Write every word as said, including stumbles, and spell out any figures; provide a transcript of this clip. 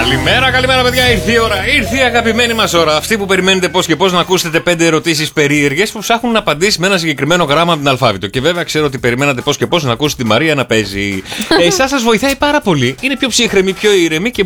Καλημέρα, καλημέρα, παιδιά. Ήρθε η ώρα. Ήρθε η αγαπημένη μας ώρα. Αυτή που περιμένετε πώς και πώς να ακούσετε πέντε ερωτήσεις περίεργες που ψάχνουν να απαντήσει με ένα συγκεκριμένο γράμμα από την αλφάβητο. Και βέβαια ξέρω ότι περιμένατε πώς και πώς να ακούσετε τη Μαρία να παίζει. Εσάς σας βοηθάει πάρα πολύ. Είναι πιο ψύχρεμη, πιο ήρεμη και